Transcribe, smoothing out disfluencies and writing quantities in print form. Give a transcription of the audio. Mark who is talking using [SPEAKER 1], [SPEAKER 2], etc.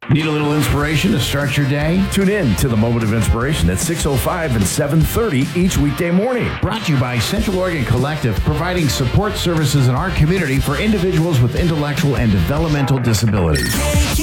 [SPEAKER 1] Need a little inspiration to start your day?
[SPEAKER 2] Tune in to the Moment of Inspiration at 6:05 and 7:30 each weekday morning.
[SPEAKER 1] Brought to you by Central Oregon Collective, providing support services in our community for individuals with intellectual and developmental disabilities.